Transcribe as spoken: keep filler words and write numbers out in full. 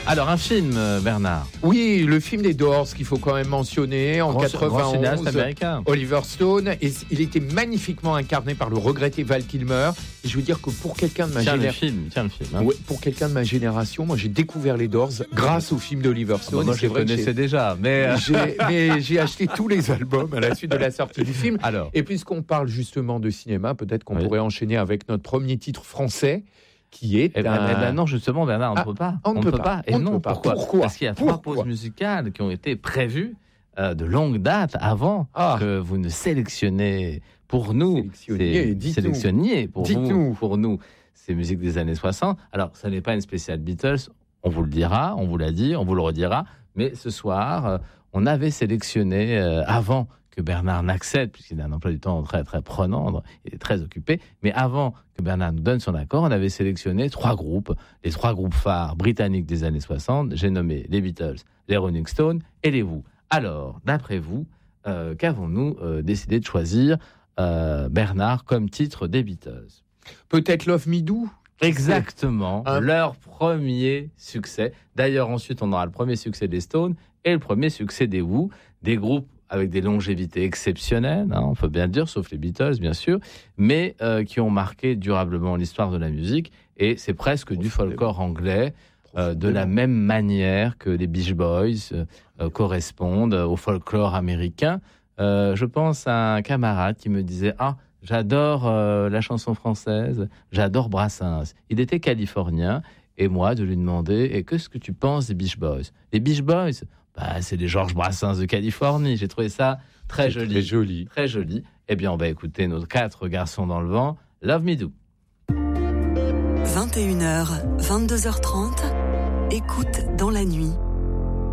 Alors, un film, euh, Bernard. Oui, le film des Doors qu'il faut quand même mentionner en Grand, grand cinéaste quatre-vingt-onze. américain. Oliver Stone, et il était magnifiquement incarné par le regretté Val Kilmer. Et je veux dire que pour quelqu'un de ma Tiens le génération, film, tiens le film. Hein. ouais, pour quelqu'un de ma génération, moi j'ai découvert les Doors grâce au film d'Oliver Stone. Ah bah moi, Et je c'est les vrai que connaissais j'ai- déjà, mais... euh, j'ai, mais j'ai acheté tous les albums à la suite de la sortie du film. Alors, Et puisqu'on parle justement de cinéma, peut-être qu'on Oui. pourrait enchaîner avec notre premier titre français, qui est eh ben, un... eh ben non, justement, Bernard, on ne Ah, peut pas. on ne peut pas. Et On ne non, peut pas. pourquoi, Pourquoi Parce qu'il y a trois Pourquoi pauses musicales qui ont été prévues euh, de longue date avant Ah. que vous ne sélectionnez pour nous, Sélectionniez, ces- dites-nous. sélectionniez pour Dites-nous. vous, pour nous, ces musiques des années soixante. Alors, ça n'est pas une spéciale Beatles, on vous le dira, on vous l'a dit, on vous le redira, mais ce soir, euh, on avait sélectionné euh, avant que Bernard n'accède, puisqu'il a un emploi du temps très très prenant, il est très occupé, mais avant que Bernard nous donne son accord, on avait sélectionné trois groupes, les trois groupes phares britanniques des années soixante, j'ai nommé les Beatles, les Rolling Stones et les Who. Alors, d'après vous, euh, qu'avons-nous euh, décidé de choisir, euh, Bernard, comme titre des Beatles ? Peut-être Love Me Do. Exactement, Hein leur premier succès. D'ailleurs, ensuite, on aura le premier succès des Stones et le premier succès des Who, des groupes avec des longévités exceptionnelles, hein, on peut bien le dire, sauf les Beatles, bien sûr, mais euh, qui ont marqué durablement l'histoire de la musique. Et c'est presque du folklore anglais, euh, de la même manière que les Beach Boys euh, euh, correspondent au folklore américain. Euh, je pense à un camarade qui me disait « Ah, j'adore euh, la chanson française, j'adore Brassens. » Il était californien, et moi, de lui demander « Et qu'est-ce que tu penses des Beach Boys ?» Les Beach Boys, bah, c'est les Georges Brassens de Californie. J'ai trouvé ça très joli. Très joli. Très joli. Eh bien, on va écouter nos quatre garçons dans le vent. Love Me Do. vingt et une heures, vingt-deux heures trente, écoute dans la nuit.